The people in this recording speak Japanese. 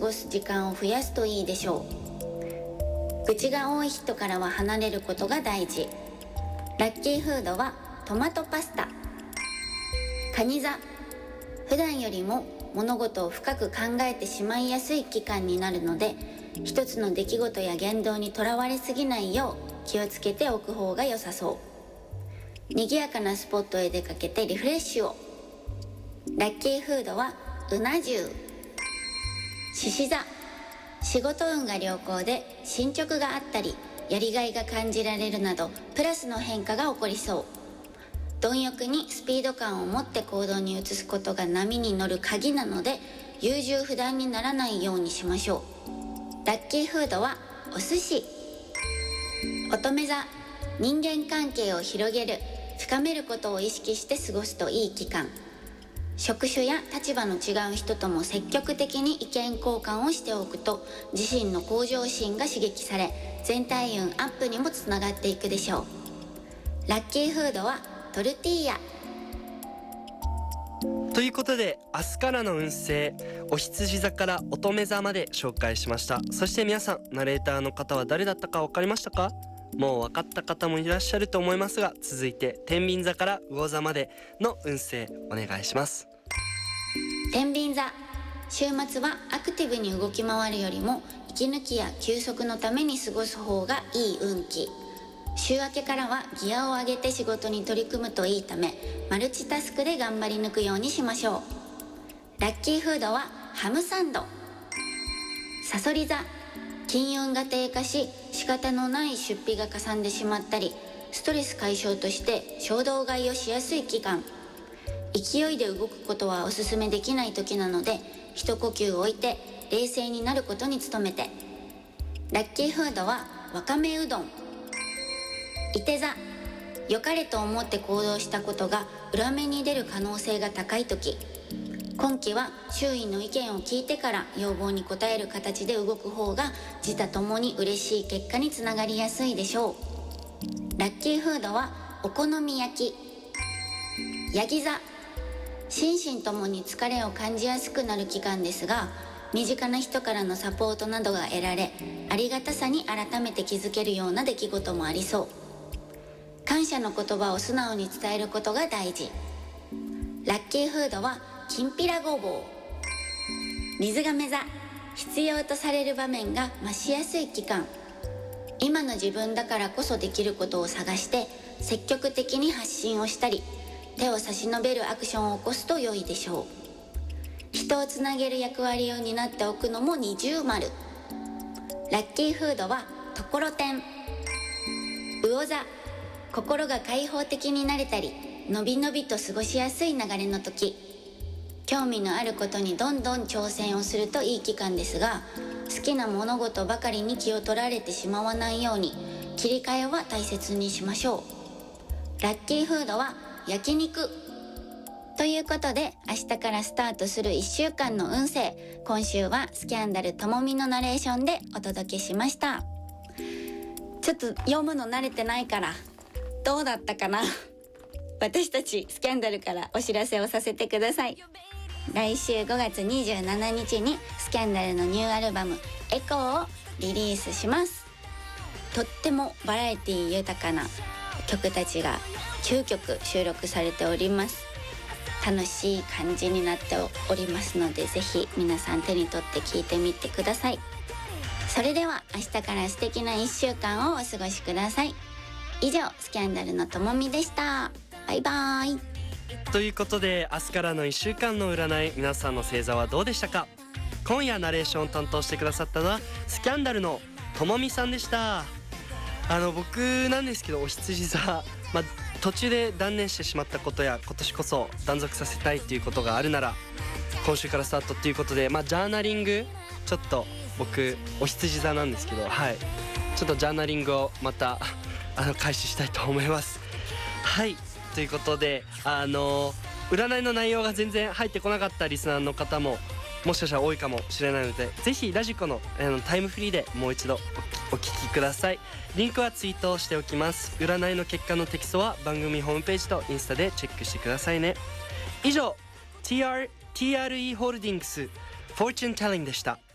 ごす時間を増やすといいでしょう。愚痴が多い人からは離れることが大事。ラッキーフードはトマトパスタ。蟹座、普段よりも物事を深く考えてしまいやすい期間になるので、一つの出来事や言動にとらわれすぎないよう気をつけておく方が良さそう。賑やかなスポットへ出かけてリフレッシュを。ラッキーフードはうな重。獅子座、仕事運が良好で進捗があったりやりがいが感じられるなどプラスの変化が起こりそう。貪欲にスピード感を持って行動に移すことが波に乗る鍵なので、優柔不断にならないようにしましょう。ラッキーフードはお寿司。乙女座、人間関係を広げる、深めることを意識して過ごすといい期間。職種や立場の違う人とも積極的に意見交換をしておくと、自身の向上心が刺激され、全体運アップにもつながっていくでしょう。ラッキーフードはトルティーヤ。 ということで、明日からの運勢、お羊座から乙女座まで紹介しました。そして皆さん、ナレーターの方は誰だったか分かりましたか？もう分かった方もいらっしゃると思いますが、続いて天秤座から魚座までの運勢お願いします。 天秤座、週末はアクティブに動き回るよりも息抜きや休息のために過ごす方がいい運気。週明けからはギアを上げて仕事に取り組むといいため、マルチタスクで頑張り抜くようにしましょう。ラッキーフードはハムサンド。さそり座、金運が低下し仕方のない出費がかさんでしまったり、ストレス解消として衝動買いをしやすい期間。勢いで動くことはおすすめできない時なので、一呼吸置いて冷静になることに努めて。ラッキーフードはわかめうどん。いて座、良かれと思って行動したことが裏目に出る可能性が高い時。今期は周囲の意見を聞いてから要望に応える形で動く方が自他ともに嬉しい結果につながりやすいでしょう。ラッキーフードはお好み焼き。ヤギ座、心身ともに疲れを感じやすくなる期間ですが、身近な人からのサポートなどが得られ、ありがたさに改めて気づけるような出来事もありそう。感謝の言葉を素直に伝えることが大事。ラッキーフードはきんぴらごぼう。水亀座、必要とされる場面が増しやすい期間。今の自分だからこそできることを探して積極的に発信をしたり、手を差し伸べるアクションを起こすと良いでしょう。人をつなげる役割を担っておくのも二重丸。ラッキーフードはところてん。魚座、心が開放的になれたり、のびのびと過ごしやすい流れの時。興味のあることにどんどん挑戦をするといい期間ですが、好きな物事ばかりに気を取られてしまわないように切り替えは大切にしましょう。ラッキーフードは焼肉。ということで、明日からスタートする1週間の運勢、今週はスキャンダルともみのナレーションでお届けしました。ちょっと読むの慣れてないからどうだったかな。私たちスキャンダルからお知らせをさせてください。来週5月27日にスキャンダルのニューアルバムエコーをリリースします。とってもバラエティ豊かな曲たちが9曲収録されております。楽しい感じになっておりますので、ぜひ皆さん手に取って聴いてみてください。それでは明日から素敵な1週間をお過ごしください。以上、スキャンダルのともみでした。バイバイ。 ということで、明日からの1週間の占い、皆さんの星座はどうでしたか？今夜ナレーションを担当してくださったのはスキャンダルのともみさんでした。僕なんですけど、お羊座、途中で断念してしまったことや今年こそ断続させたいっていうことがあるなら、今週からスタートっていうことで、ジャーナリング、ちょっと僕お羊座なんですけど、ちょっとジャーナリングをまた開始したいと思います。ということで、占いの内容が全然入ってこなかったリスナーの方ももしかしたら多いかもしれないので、ぜひラジコのタイムフリーでもう一度お聞きください。リンクはツイートをしておきます。占いの結果のテキストは番組ホームページとインスタでチェックしてくださいね。以上 TRE ホールディングスフォーチュンテリングでした。